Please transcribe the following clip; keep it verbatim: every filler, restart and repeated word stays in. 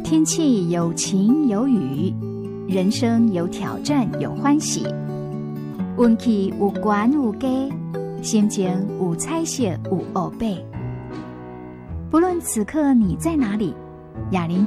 天气有晴有雨，人生有挑战有欢喜，运气有悬有低，心情有彩色有黑白。不论此刻你在哪里，雅玲